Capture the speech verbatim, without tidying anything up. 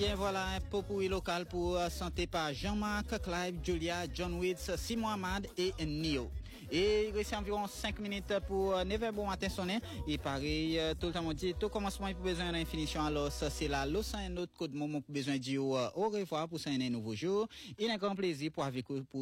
bien voilà un pot local pour santé par Jean-Marc, Clive, Julia, John Witz, Simon Ahmad et Nio. Et il reste environ cinq minutes pour neuf heures bon matin sonner. Et pareil, tout le temps on dit, tout commencement il pour besoin d'une finition. Alors ça c'est la leçon un autre code moment pour besoin de dire au revoir pour un nouveau jour. Il est un grand plaisir pour avec vous pour